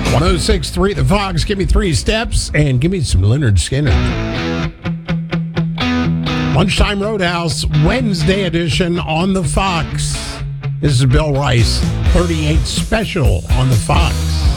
106.3 The Fox. Give me 3 steps and give me some Leonard Skinner. Lunchtime Roadhouse, Wednesday edition on the Fox. This is Bill Rice, 38 special on the Fox.